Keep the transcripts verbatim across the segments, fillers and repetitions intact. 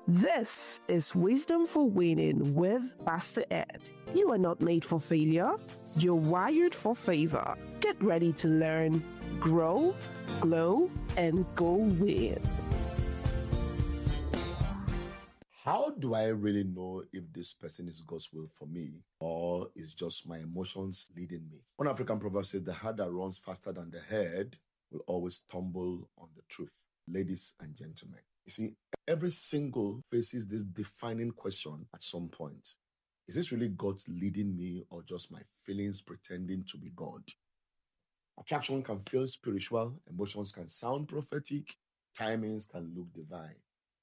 This is Wisdom for Winning with Pastor Ed. You are not made for failure. You're wired for favor. Get ready to learn, grow, glow, and go win. How do I really know if this person is God's will for me or is just my emotions leading me? One African proverb says, the heart that runs faster than the head will always stumble on the truth. Ladies and gentlemen, you see, every single faces this defining question at some point. Is this really God leading me or just my feelings pretending to be God? Attraction can feel spiritual, emotions can sound prophetic, timings can look divine.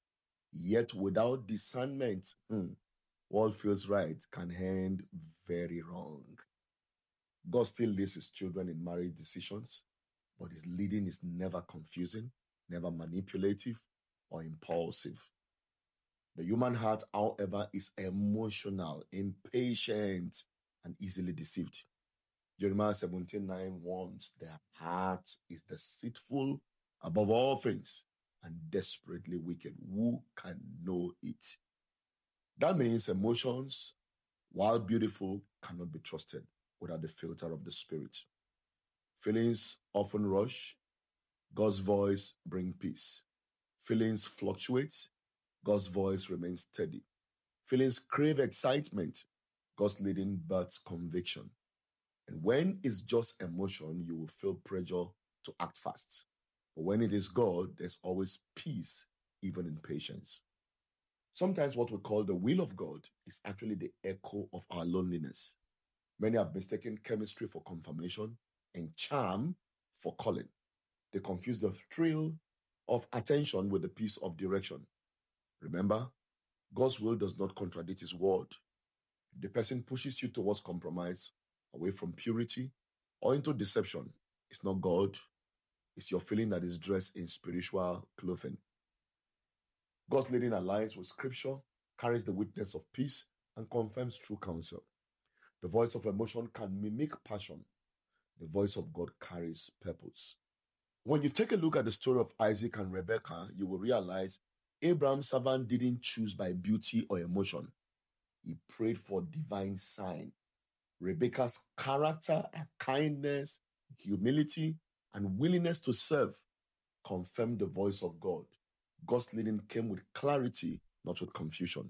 Yet without discernment, hmm, what feels right can end very wrong. God still leads his children in marriage decisions, but his leading is never confusing, never manipulative, or impulsive. The human heart, however, is emotional, impatient, and easily deceived. Jeremiah seventeen nine warns, their heart is deceitful above all things and desperately wicked. Who can know it? That means emotions, while beautiful, cannot be trusted without the filter of the Spirit. Feelings often rush. God's voice brings peace. Feelings fluctuate. God's voice remains steady. Feelings crave excitement. God's leading births conviction. And when it's just emotion, you will feel pressure to act fast. But when it is God, there's always peace, even in patience. Sometimes what we call the will of God is actually the echo of our loneliness. Many have mistaken chemistry for confirmation and charm for calling. They confuse the thrill of attention with the peace of direction. Remember, God's will does not contradict his word. If the person pushes you towards compromise, away from purity, or into deception, it's not God. It's your feeling that is dressed in spiritual clothing. God's leading aligns with Scripture, carries the witness of peace, and confirms true counsel. The voice of emotion can mimic passion. The voice of God carries purpose. When you take a look at the story of Isaac and Rebekah, you will realize Abraham's servant didn't choose by beauty or emotion. He prayed for divine sign. Rebekah's character and kindness, humility, and willingness to serve confirmed the voice of God. God's leading came with clarity, not with confusion.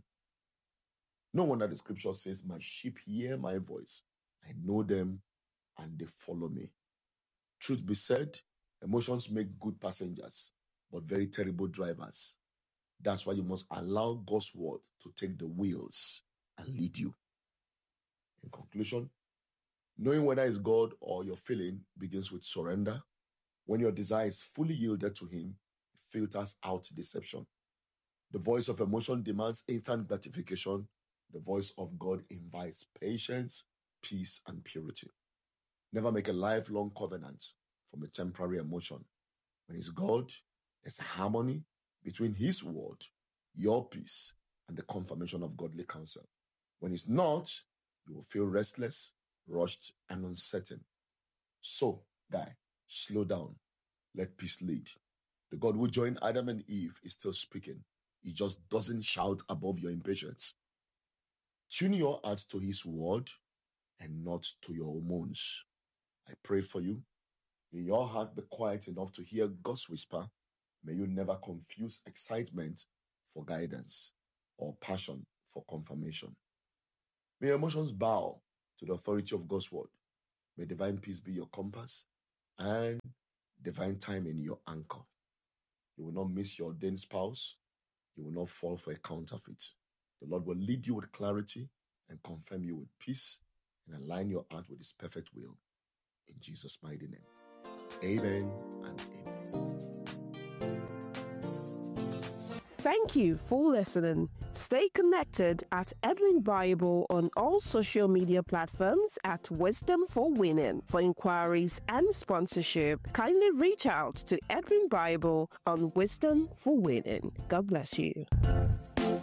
No wonder the scripture says, my sheep hear my voice. I know them and they follow me. Truth be said, emotions make good passengers, but very terrible drivers. That's why you must allow God's word to take the wheels and lead you. In conclusion, knowing whether it's God or your feeling begins with surrender. When your desire is fully yielded to him, it filters out deception. The voice of emotion demands instant gratification. The voice of God invites patience, peace, and purity. Never make a lifelong covenant from a temporary emotion. When it's God, there's a harmony between his word, your peace, and the confirmation of godly counsel. When it's not, you will feel restless, rushed, and uncertain. So, guy, slow down. Let peace lead. The God who joined Adam and Eve is still speaking. He just doesn't shout above your impatience. Tune your heart to his word and not to your hormones. I pray for you. May your heart be quiet enough to hear God's whisper. May you never confuse excitement for guidance or passion for confirmation. May your emotions bow to the authority of God's word. May divine peace be your compass and divine timing your anchor. You will not miss your ordained spouse. You will not fall for a counterfeit. The Lord will lead you with clarity and confirm you with peace and align your heart with his perfect will. In Jesus' mighty name. Amen and amen. Thank you for listening. Stay connected at Edwin Bible on all social media platforms at Wisdom for Winning. For inquiries and sponsorship, kindly reach out to Edwin Bible on Wisdom for Winning. God bless you.